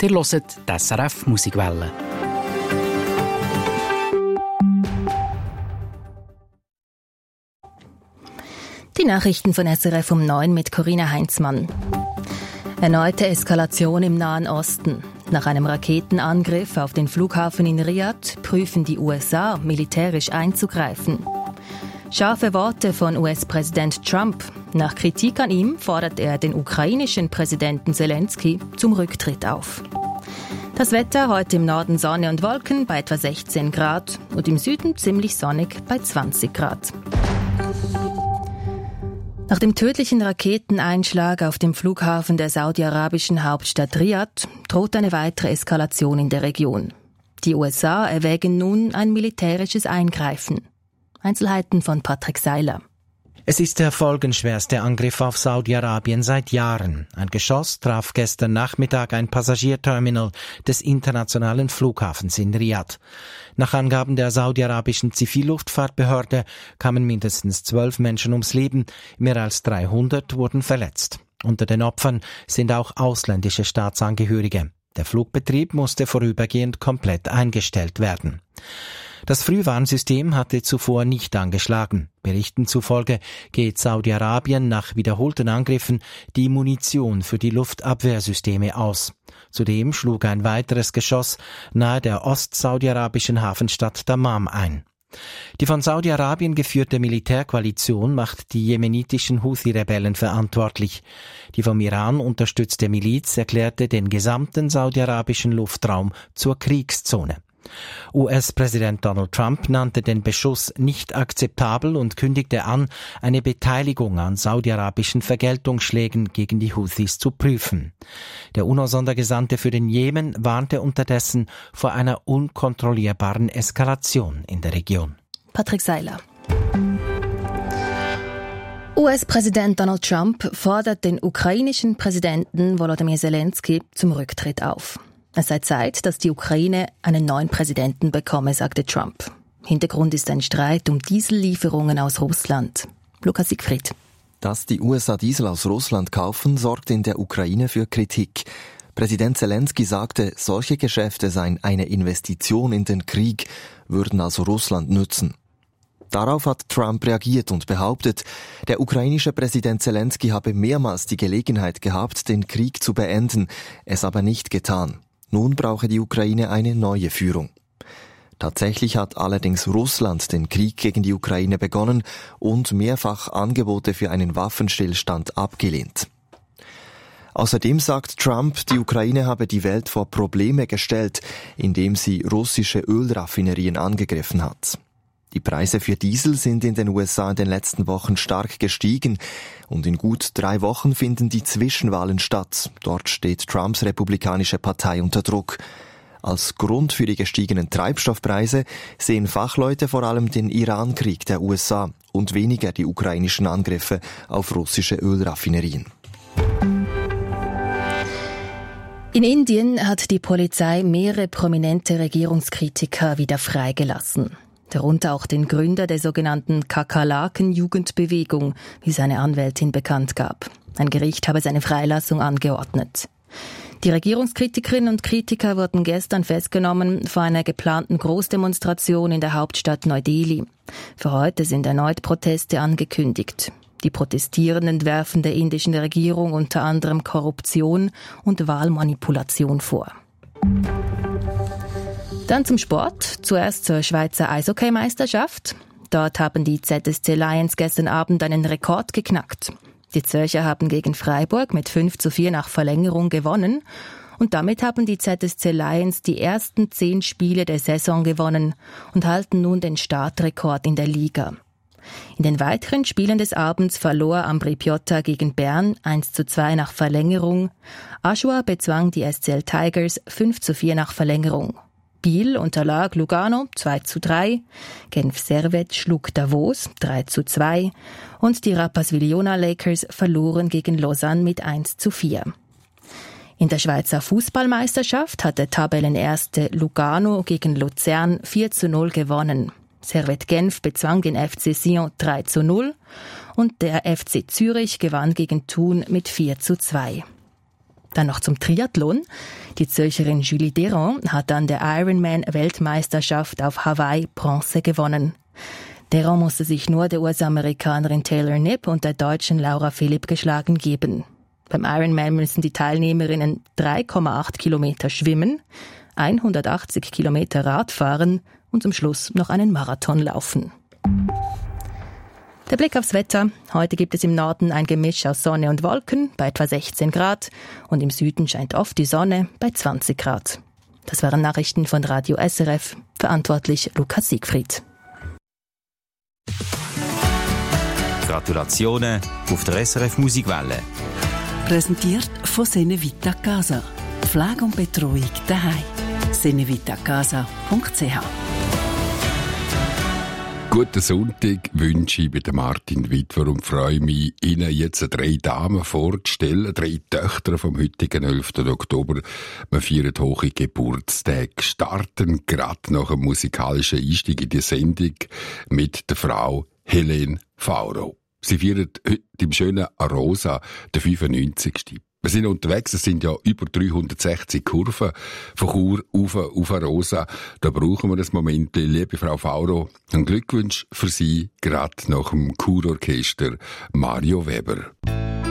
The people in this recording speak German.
Ihr hört die SRF Musikwelle. Die Nachrichten von SRF um 9 mit Corinna Heinzmann. Erneute Eskalation im Nahen Osten. Nach einem Raketenangriff auf den Flughafen in Riyadh prüfen die USA, militärisch einzugreifen. Scharfe Worte von US-Präsident Trump. Nach Kritik an ihm fordert er den ukrainischen Präsidenten Zelensky zum Rücktritt auf. Das Wetter heute im Norden Sonne und Wolken bei etwa 16 Grad und im Süden ziemlich sonnig bei 20 Grad. Nach dem tödlichen Raketeneinschlag auf dem Flughafen der saudi-arabischen Hauptstadt Riyadh droht eine weitere Eskalation in der Region. Die USA erwägen nun ein militärisches Eingreifen. Einzelheiten von Patrick Seiler. Es ist der folgenschwerste Angriff auf Saudi-Arabien seit Jahren. Ein Geschoss traf gestern Nachmittag ein Passagierterminal des internationalen Flughafens in Riyadh. Nach Angaben der saudi-arabischen Zivilluftfahrtbehörde kamen mindestens 12 Menschen ums Leben, mehr als 300 wurden verletzt. Unter den Opfern sind auch ausländische Staatsangehörige. Der Flugbetrieb musste vorübergehend komplett eingestellt werden. Das Frühwarnsystem hatte zuvor nicht angeschlagen. Berichten zufolge geht Saudi-Arabien nach wiederholten Angriffen die Munition für die Luftabwehrsysteme aus. Zudem schlug ein weiteres Geschoss nahe der ostsaudi-arabischen Hafenstadt Dammam ein. Die von Saudi-Arabien geführte Militärkoalition macht die jemenitischen Houthi-Rebellen verantwortlich. Die vom Iran unterstützte Miliz erklärte den gesamten saudi-arabischen Luftraum zur Kriegszone. US-Präsident Donald Trump nannte den Beschuss nicht akzeptabel und kündigte an, eine Beteiligung an saudi-arabischen Vergeltungsschlägen gegen die Houthis zu prüfen. Der UNO-Sondergesandte für den Jemen warnte unterdessen vor einer unkontrollierbaren Eskalation in der Region. Patrick Seiler. US-Präsident Donald Trump fordert den ukrainischen Präsidenten Volodymyr Zelensky zum Rücktritt auf. Es sei Zeit, dass die Ukraine einen neuen Präsidenten bekomme, sagte Trump. Hintergrund ist ein Streit um Diesellieferungen aus Russland. Lukas Siegfried. Dass die USA Diesel aus Russland kaufen, sorgt in der Ukraine für Kritik. Präsident Zelensky sagte, solche Geschäfte seien eine Investition in den Krieg, würden also Russland nützen. Darauf hat Trump reagiert und behauptet, der ukrainische Präsident Zelensky habe mehrmals die Gelegenheit gehabt, den Krieg zu beenden, es aber nicht getan. Nun brauche die Ukraine eine neue Führung. Tatsächlich hat allerdings Russland den Krieg gegen die Ukraine begonnen und mehrfach Angebote für einen Waffenstillstand abgelehnt. Außerdem sagt Trump, die Ukraine habe die Welt vor Probleme gestellt, indem sie russische Ölraffinerien angegriffen hat. Die Preise für Diesel sind in den USA in den letzten Wochen stark gestiegen und in gut 3 Wochen finden die Zwischenwahlen statt. Dort steht Trumps republikanische Partei unter Druck. Als Grund für die gestiegenen Treibstoffpreise sehen Fachleute vor allem den Iran-Krieg der USA und weniger die ukrainischen Angriffe auf russische Ölraffinerien. In Indien hat die Polizei mehrere prominente Regierungskritiker wieder freigelassen. Darunter auch den Gründer der sogenannten Kakerlaken-Jugendbewegung, wie seine Anwältin bekannt gab. Ein Gericht habe seine Freilassung angeordnet. Die Regierungskritikerinnen und Kritiker wurden gestern festgenommen vor einer geplanten Großdemonstration in der Hauptstadt Neu-Delhi. Für heute sind erneut Proteste angekündigt. Die Protestierenden werfen der indischen Regierung unter anderem Korruption und Wahlmanipulation vor. Dann zum Sport. Zuerst zur Schweizer Eishockeymeisterschaft. Dort haben die ZSC Lions gestern Abend einen Rekord geknackt. Die Zürcher haben gegen Freiburg mit 5:4 nach Verlängerung gewonnen. Und damit haben die ZSC Lions die ersten 10 Spiele der Saison gewonnen und halten nun den Startrekord in der Liga. In den weiteren Spielen des Abends verlor Ambri Piotta gegen Bern 1:2 nach Verlängerung. Aschua bezwang die SCL Tigers 5:4 nach Verlängerung. Biel unterlag Lugano 2:3, Genf Servette schlug Davos 3:2 und die Rapperswil-Jona Lakers verloren gegen Lausanne mit 1:4. In der Schweizer Fußballmeisterschaft hatte Tabellenerste Lugano gegen Luzern 4:0 gewonnen. Servette Genf bezwang den FC Sion 3:0 und der FC Zürich gewann gegen Thun mit 4:2. Dann noch zum Triathlon. Die Zürcherin Julie Deron hat an der Ironman-Weltmeisterschaft auf Hawaii Bronze gewonnen. Deron musste sich nur der US-Amerikanerin Taylor Knipp und der Deutschen Laura Philipp geschlagen geben. Beim Ironman müssen die Teilnehmerinnen 3,8 Kilometer schwimmen, 180 Kilometer Rad fahren und zum Schluss noch einen Marathon laufen. Der Blick aufs Wetter. Heute gibt es im Norden ein Gemisch aus Sonne und Wolken bei etwa 16 Grad und im Süden scheint oft die Sonne bei 20 Grad. Das waren Nachrichten von Radio SRF. Verantwortlich Lukas Siegfried. Gratulationen auf der SRF Musikwelle. Präsentiert von Senevita Casa. Pflege und Betreuung daheim. senevitacasa.ch. Guten Sonntag wünsche ich bei Martin Witwer und freue mich, Ihnen jetzt 3 Damen vorzustellen, 3 Töchter vom heutigen 11. Oktober. Wir feiern hohe Geburtstage, starten gerade nach einem musikalischen Einstieg in die Sendung mit der Frau Helene Fauro. Sie feiert heute im schönen Arosa den 95. Wir sind unterwegs, es sind ja über 360 Kurven von Chur auf Arosa. Da brauchen wir das Moment. Liebe Frau Fauro, ein Glückwunsch für Sie, gerade nach dem Kurorchester Mario Weber.